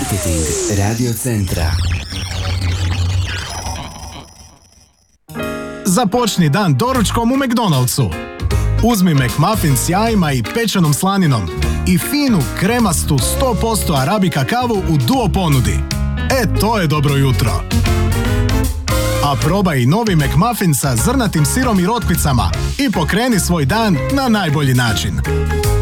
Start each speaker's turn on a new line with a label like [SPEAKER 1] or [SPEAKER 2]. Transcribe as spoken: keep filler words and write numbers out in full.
[SPEAKER 1] Marketing Radio Centra.
[SPEAKER 2] Započni dan doručkom u McDonald'su. Uzmi McMuffin s jajima i pečenom slaninom i finu kremastu sto posto arabika kavu u duo ponudi. E, to je dobro jutro. A probaj i novi McMuffin sa zrnatim sirom i rotkvicama i pokreni svoj dan na najbolji način.